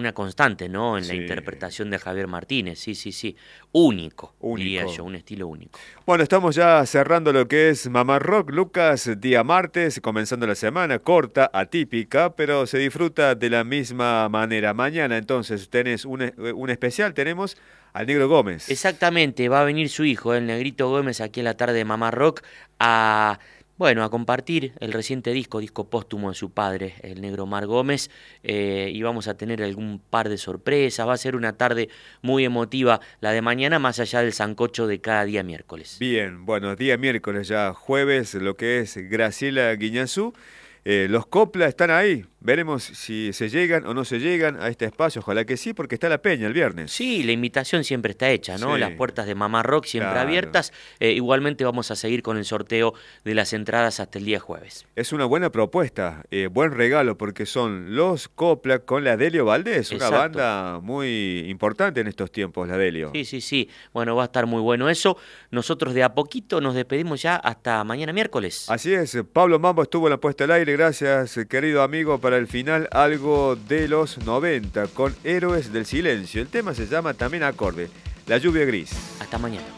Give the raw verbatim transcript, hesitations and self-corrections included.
una constante, ¿no? En Sí. la interpretación de Javier Martínez, sí, sí, sí. Único, Único. diría yo, un estilo único. Bueno, estamos ya cerrando lo que es Mamá Rock, Lucas, día martes, comenzando la semana, corta, atípica, pero se disfruta de la misma manera. Mañana entonces tenés un, un especial, tenemos al Negro Gómez. Exactamente, va a venir su hijo, el Negrito Gómez, aquí en la tarde de Mamá Rock, a, bueno, a compartir el reciente disco, disco póstumo de su padre, el Negro Omar Gómez, eh, y vamos a tener algún par de sorpresas. Va a ser una tarde muy emotiva la de mañana, más allá del sancocho de cada día miércoles. Bien, bueno, día miércoles ya jueves, lo que es Graciela Guiñazú. Eh, los Copla están ahí. Veremos si se llegan o no se llegan a este espacio. Ojalá que sí, porque está la peña el viernes. Sí, la invitación siempre está hecha, ¿no? Sí. Las puertas de Mamá Rock siempre Claro. abiertas. Eh, igualmente vamos a seguir con el sorteo de las entradas hasta el día jueves. Es una buena propuesta, eh, buen regalo, porque son los Copla con la Delio Valdés, una Exacto. banda muy importante en estos tiempos, la Delio. Sí, sí, sí. Bueno, va a estar muy bueno eso. Nosotros de a poquito nos despedimos ya hasta mañana miércoles. Así es, Pablo Mambo estuvo en la puesta al aire. Gracias, querido amigo. Para el final, algo de los noventa con Héroes del Silencio. El tema se llama también Acorde, La Lluvia Gris. Hasta mañana.